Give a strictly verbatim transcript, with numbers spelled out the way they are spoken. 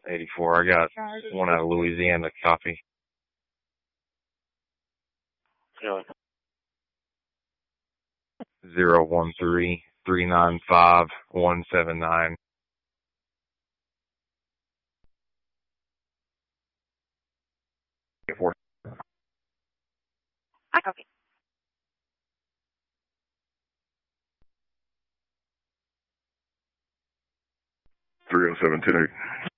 eighty-four. I got one out of Louisiana. Copy. Yeah. Zero one three three nine five one seven nine. Four. I copy. three oh seven ten eight.